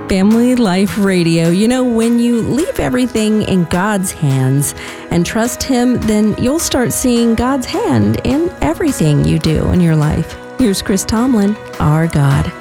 Family Life Radio. You know, when you leave everything in God's hands and trust Him, then you'll start seeing God's hand in everything you do in your life. Here's Chris Tomlin, Our God.